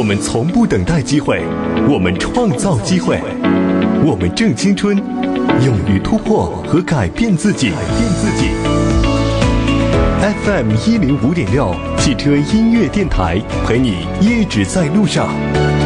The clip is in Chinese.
们从不等待机会，我们创造机会。我们正青春，勇于突破和改变自己。FM 105.6汽车音乐电台，陪你一直在路上。